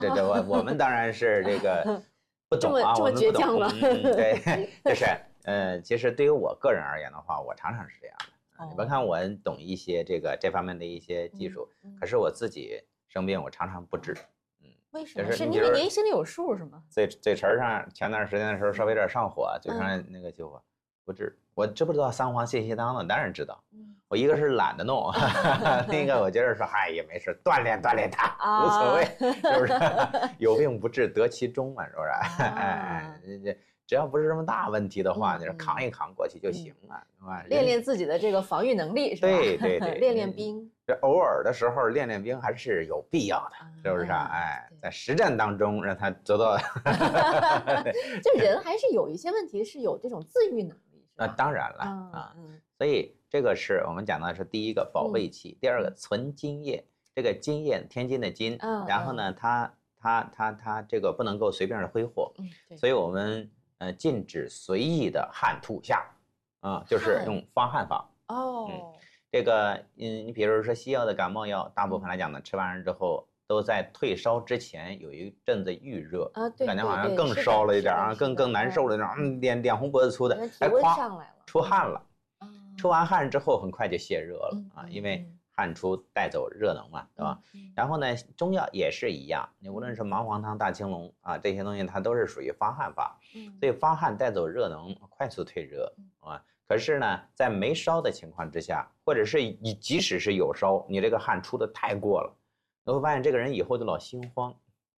这我们当然是这个不懂啊， 这么倔强了。 对，就是其实对于我个人而言的话，我常常是这样的。你别看我懂一些这方面的一些技术，可是我自己生病，我常常不治。 为什么？是因为您心里有数是吗？ 嘴唇上前段时间的时候稍微有点上火，嘴上那个就不治。我知不知道三黄泻息汤呢？当然知道。我一个是懒得弄，另一个我觉得说，嗨也没事，锻炼它无所谓，是不是？有病不治得其中嘛，是不是？哎，只要不是什么大问题的话，就是扛一扛过去就行了，是吧？ 练练自己的这个防御能力，是吧？ 对， 练练兵。 这偶尔的时候练练兵还是有必要的，是不是啊？哎，在实战当中让他得到。 就人还是有一些问题是有这种自愈能力，是吧？ 当然了啊，所以这个是我们讲的是第一个保卫气，第二个存津液。这个津液，天津的津，然后呢，它这个不能够随便的挥霍，所以我们禁止随意的汗吐下，就是用发汗法。这个你比如说西药的感冒药，大部分来讲呢，吃完之后都在退烧之前有一阵子预热，感觉好像更烧了一点啊，更难受了那种，脸红脖子粗的， 哎，夸出汗了，出完汗之后很快就泄热了啊，因为汗出带走热能嘛，对吧？然后呢，中药也是一样，你无论是麻黄汤、大青龙啊这些东西，它都是属于发汗法，所以发汗带走热能，快速退热啊。可是呢，在没烧的情况之下，或者是即使是有烧，你这个汗出的太过了，你会发现这个人以后就老心慌。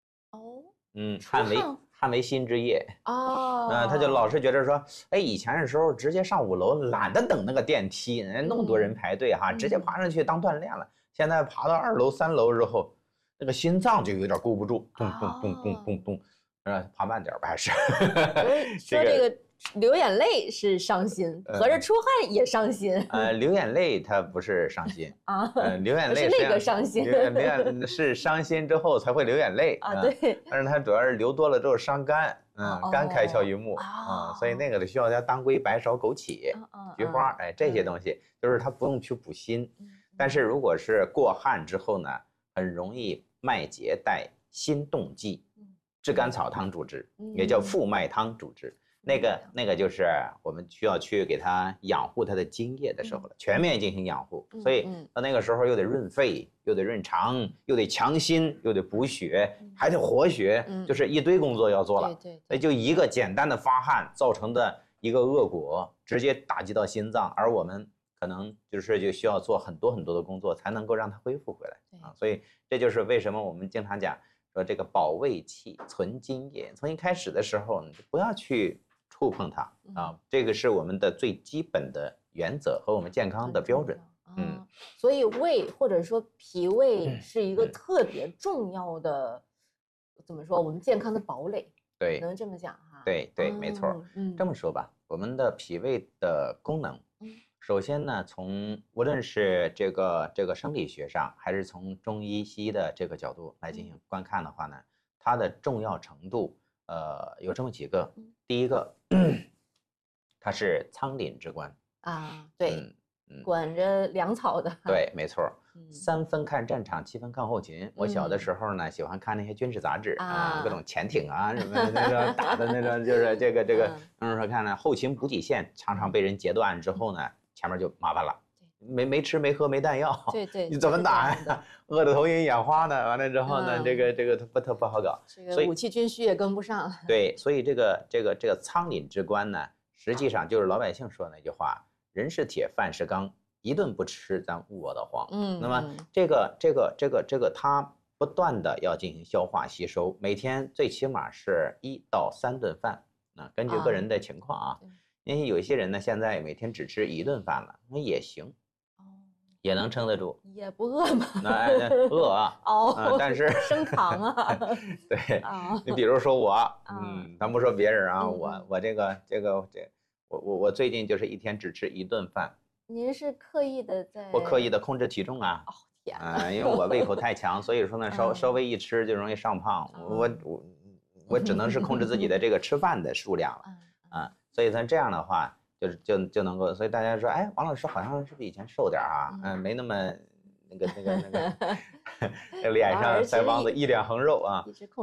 汗为心之液他就老是觉得说，哎，以前的时候直接上5楼，懒得等那个电梯，那么多人排队哈，直接爬上去当锻炼了。现在爬到2楼、3楼之后，那个心脏就有点顾不住，咚咚咚咚咚咚，爬慢点吧还是。 说这个流眼泪是伤心，合着出汗也伤心。 流眼泪它不是伤心流眼泪是那个伤心， 是伤心之后才会流眼泪啊。对， 但是它主要是流多了之后伤肝，肝开窍于目所以那个需要加当归、白芍、枸杞、菊花，哎，这些东西就是它不用去补心。但是如果是过汗之后呢，很容易脉结带心动悸，炙甘草汤主之，也叫复脉汤主之。那个就是我们需要去给它养护它的津液的时候了，全面进行养护。所以到那个时候又得润肺，又得润肠，又得强心，又得补血，还得活血，就是一堆工作要做了。所以就一个简单的发汗造成的一个恶果，直接打击到心脏，而我们可能就需要做很多的工作才能够让它恢复回来啊。所以这就是为什么我们经常讲说这个保卫气、存津液，从一开始的时候你就不要去触碰它啊，这个是我们的最基本的原则和我们健康的标准。 所以胃或者说脾胃是一个特别重要的，怎么说？我们健康的堡垒， 对， 能这么讲哈？ 对，没错。这么说吧，我们的脾胃的功能，首先呢，从无论是这个生理学上，还是从中医西医的这个角度来进行观看的话呢，它的重要程度，有这么几个。第一个，它是仓廪之官啊，对，管着粮草的。 对，没错。3分看战场，7分看后勤。我小的时候呢，喜欢看那些军事杂志各种潜艇啊什么那个打的那种，就是这个，说看呢，后勤补给线常常被人截断之后呢，前面就麻烦了。没吃没喝没弹药， 对， 你怎么打呀？饿得头晕眼花呢？完了之后呢，这个特不好搞， 所以武器军需也跟不上。 对，所以这个仓廪之官呢，实际上就是老百姓说的那句话：人是铁，饭是钢，一顿不吃咱误我的慌。那么这个它不断的要进行消化吸收，每天最起码是1到3顿饭根据个人的情况啊，因为有一些人呢，现在每天只吃1顿饭了，那也行。也能撑得住， 也不饿吗？ 饿但是升糖啊。 对，你比如说我，咱不说别人啊，我最近就是一天只吃1顿饭。 您是刻意的我刻意的控制体重啊。 天因为我胃口太强，所以说呢，稍微一吃就容易上胖。我只能是控制自己的这个吃饭的数量了所以咱这样的话。就能够，所以大家说，哎，王老师好像是不是以前瘦点啊？没那么那个脸上腮帮子一脸横肉啊。